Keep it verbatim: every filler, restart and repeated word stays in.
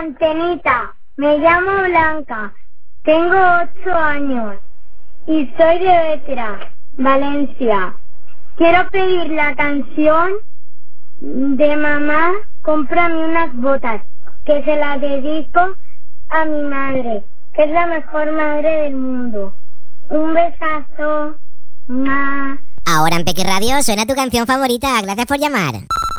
Antenita, me llamo Blanca, tengo ocho años y soy de Vetra, Valencia. Quiero pedir la canción de Mamá, cómprame unas botas, que se la dedico a mi madre, que es la mejor madre del mundo. Un besazo. Ma. Ahora en Peque Radio suena tu canción favorita. Gracias por llamar.